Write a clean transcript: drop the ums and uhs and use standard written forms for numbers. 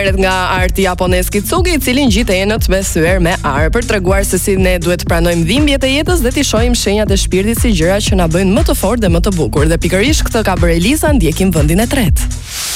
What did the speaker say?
Nga arti japonez Kitsugi, i cili ngjit enët me thyer me ar për treguar se si ne duhet të pranojmë dhimbjet e jetës dhe t'i shohim shenjat e shpirtit si gjëra që na bëjnë më të fortë dhe më të bukur. Dhe pikërisht këtë ka bërë Eliza, ndjekim vendin e tretë.